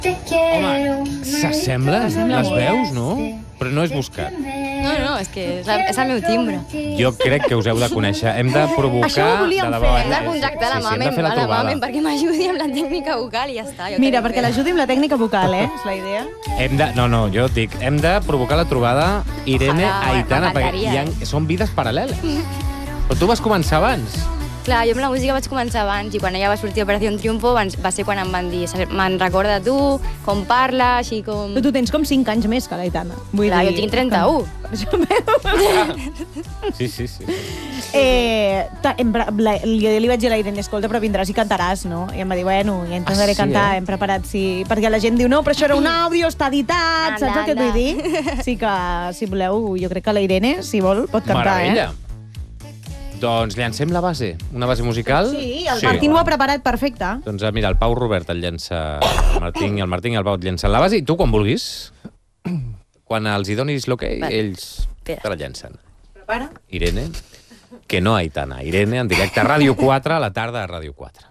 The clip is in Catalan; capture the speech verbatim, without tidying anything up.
Home, s'assemblen les veus, no? Però no és buscat. No, no, és que és, la, és el meu timbre. Jo crec que us heu de conèixer. Hem de provocar... Això ho volíem de debò, fer. eh? Hem de contactar Sí, la sí, hem de Mamen, fer la a la trobada. Mamen perquè m'ajudi amb la tècnica vocal i ja està. Jo Mira, crec perquè que- l'ajudi amb la tècnica vocal, eh? És la idea. Hem de, no, no, jo et dic, hem de provocar la trobada Irene Ojalà, Aitana, perquè hi m'encantaria, ha, són vides paral·leles. Però tu vas començar abans. Clar, jo amb la música vaig començar abans i quan ella va sortir Operació Triunfo va ser quan em van dir me'n recorda tu, com parles i com... Però tu tens com cinc anys més que l'Aitana. Vull Clar, dir, jo tinc trenta-u. Això meu. Sí, sí, sí. Eh, ta- em pre- la, jo li vaig dir a la Irene, escolta, però vindràs i cantaràs, no? I em va dir, bueno, ja intentaré Ah, sí, cantar, eh? hem preparat, sí. Perquè la gent diu, no, però això era un àudio, està editat, Anda, saps el que et vull anda. dir? Sí que, si voleu, jo crec que la Irene, si vol, pot cantar, Meravella. eh? Doncs llancem la base, una base musical. Sí, el Martín ho ha preparat perfecte. Doncs mira, el Pau Robert el llença el Martín i el Martín i el Pau et llencen la base i tu quan vulguis, quan els hi donis l'ok, Vale. ells Espera. te la llencen. Prepara. Irene, que no Aitana, Irene en directe a Ràdio quatre, a la tarda a Ràdio quatre.